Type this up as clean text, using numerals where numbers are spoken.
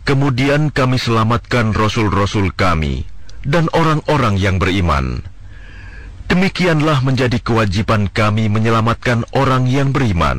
Kemudian kami selamatkan rasul-rasul kami dan orang-orang yang beriman. Demikianlah menjadi kewajiban kami menyelamatkan orang yang beriman.